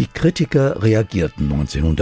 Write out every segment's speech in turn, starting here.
Kritiker reagierten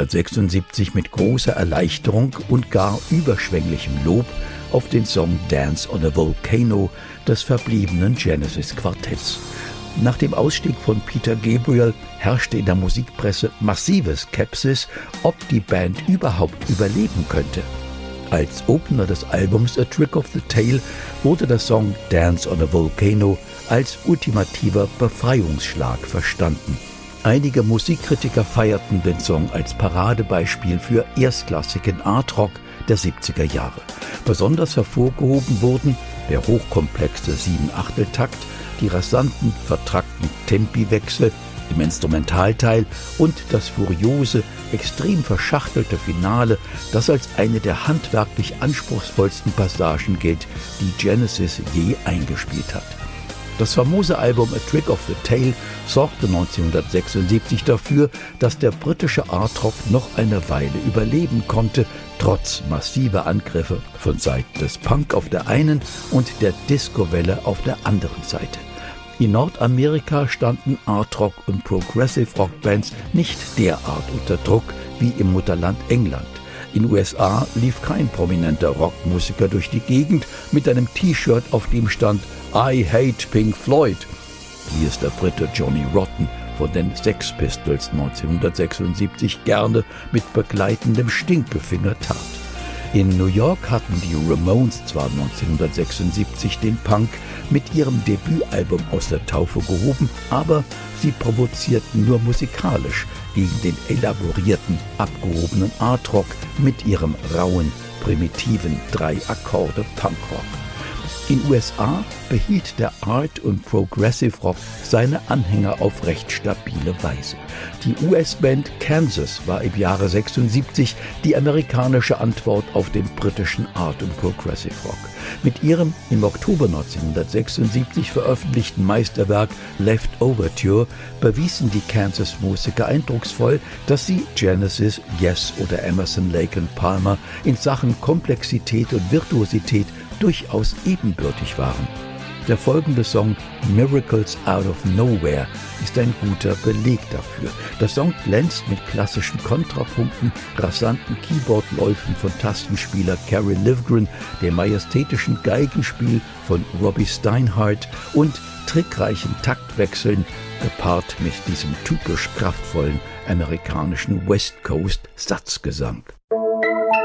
1976 mit großer Erleichterung und gar überschwänglichem Lob auf den Song Dance on a Volcano des verbliebenen Genesis-Quartetts. Nach dem Ausstieg von Peter Gabriel herrschte in der Musikpresse massive Skepsis, ob die Band überhaupt überleben könnte. Als Opener des Albums A Trick of the Tail wurde der Song Dance on a Volcano als ultimativer Befreiungsschlag verstanden. Einige Musikkritiker feierten den Song als Paradebeispiel für erstklassigen Art-Rock der 70er Jahre. Besonders hervorgehoben wurden der hochkomplexe 7/8-Takt, die rasanten, vertrackten Tempiwechsel im Instrumentalteil und das furiose, extrem verschachtelte Finale, das als eine der handwerklich anspruchsvollsten Passagen gilt, die Genesis je eingespielt hat. Das famose Album A Trick of the Tail sorgte 1976 dafür, dass der britische Art-Rock noch eine Weile überleben konnte, trotz massiver Angriffe von Seiten des Punk auf der einen und der Disco-Welle auf der anderen Seite. In Nordamerika standen Art-Rock- und Progressive-Rock-Bands nicht derart unter Druck wie im Mutterland England. In den USA lief kein prominenter Rockmusiker durch die Gegend mit einem T-Shirt, auf dem stand I hate Pink Floyd, wie es der Brite Johnny Rotten von den Sex Pistols 1976 gerne mit begleitendem Stinkefinger tat. In New York hatten die Ramones zwar 1976 den Punk mit ihrem Debütalbum aus der Taufe gehoben, aber sie provozierten nur musikalisch gegen den elaborierten, abgehobenen Art-Rock mit ihrem rauen, primitiven 3-Akkorde-Punkrock. In den USA behielt der Art- und Progressive Rock seine Anhänger auf recht stabile Weise. Die US-Band Kansas war im Jahre 76 die amerikanische Antwort auf den britischen Art- und Progressive Rock. Mit ihrem im Oktober 1976 veröffentlichten Meisterwerk Left Overture bewiesen die Kansas-Musiker eindrucksvoll, dass sie Genesis, Yes oder Emerson, Lake and Palmer in Sachen Komplexität und Virtuosität durchaus ebenbürtig waren. Der folgende Song Miracles Out of Nowhere ist ein guter Beleg dafür. Der Song glänzt mit klassischen Kontrapunkten, rasanten Keyboardläufen von Tastenspieler Kerry Livgren, dem majestätischen Geigenspiel von Robbie Steinhardt und trickreichen Taktwechseln, gepaart mit diesem typisch kraftvollen amerikanischen West Coast Satzgesang.